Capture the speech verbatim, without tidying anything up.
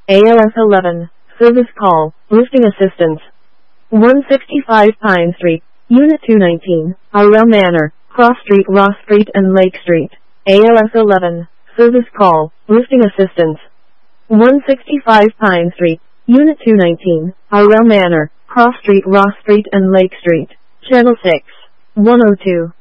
A L S eleven, service call, lifting assistance. one sixty-five Pine Street, Unit two nineteen, Arrel Manor, Cross Street, Ross Street and Lake Street. A L S eleven, service call, lifting assistance. one sixty-five Pine Street, Unit two nineteen, Arrel Manor, Cross Street, Ross Street and Lake Street. Channel six, one oh two.